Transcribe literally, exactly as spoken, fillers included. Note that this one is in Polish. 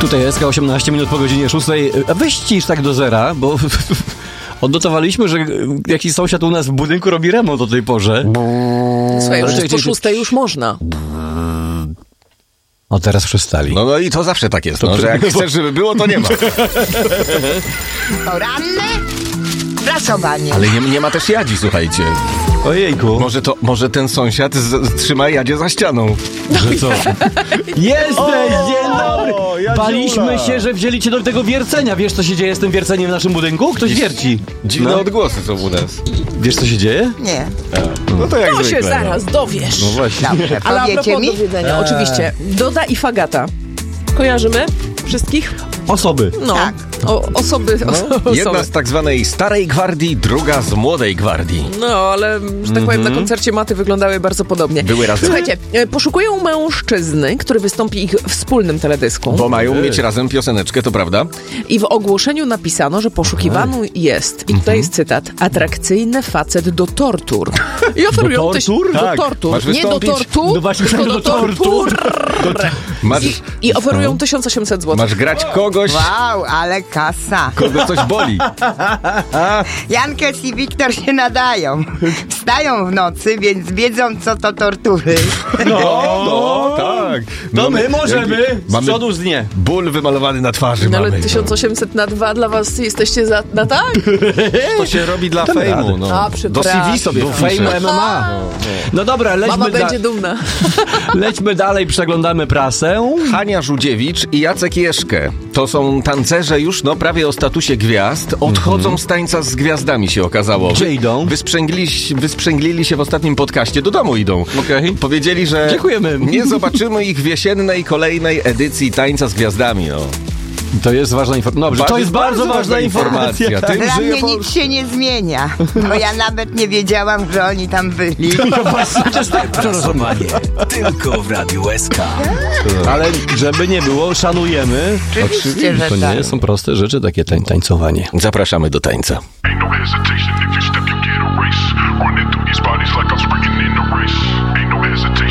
Tutaj jest osiemnaście minut po godzinie szóstej. A weź cisz tak do zera, bo odnotowaliśmy, że jakiś sąsiad u nas w budynku robi remont o tej porze. Słuchaj, już jest po szóstej już można. O, teraz przestali. No, no i to zawsze tak jest, no, że jak chcesz, żeby było, to nie ma. Poranne prasowanie. Ale nie, nie ma też jadzi, słuchajcie. Ojejku. Może to, może ten sąsiad z, z, trzyma jadzie za ścianą. Że co? Jesteś, dzień dobry! Baliśmy się, że wzięli cię do tego wiercenia. Wiesz, co się dzieje z tym wierceniem w naszym budynku? Ktoś wierci. Dziwne No. odgłosy są u nas. Wiesz, co się dzieje? Nie. No to jak To się zwykle, zaraz dowiesz. No właśnie. Dobrze, Ale a powiecie propos mi? dowiedzenia, oczywiście. Doda i Fagata. Kojarzymy wszystkich? Osoby. No. Tak. O, osoby, No, osoby. jedna z tak zwanej starej gwardii, druga z młodej gwardii. No, ale, że tak powiem, na koncercie Maty wyglądały bardzo podobnie. Były razem. Słuchajcie, e, poszukują mężczyzny, który wystąpi ich wspólnym teledysku. Bo mają mieć razem pioseneczkę, to prawda? I w ogłoszeniu napisano, że poszukiwany jest, i tutaj jest cytat, atrakcyjny facet do tortur. I oferują Do tyś- tortur? do Tak. tortur. Masz Nie do wystąpić? tortur, No właśnie, tylko do do tortur. Masz, I oferują tysiąc osiemset złotych. masz grać kogoś, Wow, ale kasa. kogo coś boli. Jankes i Wiktor się nadają. Wstają w nocy, więc wiedzą, co to tortury. No, no tak. To my możemy. Z Mamy przodu z nie. ból wymalowany na twarzy. No ale mamy. tysiąc osiemset na dwa dla was jesteście za, na tak? To się robi dla Damy fejmu. radę. No. A, Do przepraszam. C V sobie Do wpiszę. Fame M M A. No dobra, lećmy, Mama da- będzie dumna. lećmy dalej, przeglądamy prasę. Hania Żudziewicz i Jacek Jeszkę. To są tancerze już no prawie o statusie gwiazd. Odchodzą z tańca z gwiazdami, się okazało. Gdzie idą? Wysprzęglili, wysprzęglili się w ostatnim podcaście. Do domu idą. Okej. Powiedzieli, że Dziękujemy. nie zobaczymy ich w jesiennej kolejnej edycji Tańca z Gwiazdami. No. To jest ważna informacja. Dobrze, to jest bardzo ważna informacja. Tym Dla żyje mnie Pol- nic się nie zmienia, bo ja nawet nie wiedziałam, że oni tam byli. Prasowanie tylko w Radiu S K. Ale żeby nie było, szanujemy. Oczywiście, że To tak. nie są proste rzeczy, takie tań, tańcowanie. Zapraszamy do tańca. Ain't no hesitation if you step, you get a race. Running through these bodies like I'm sprinting in a race. Ain't no hesitation.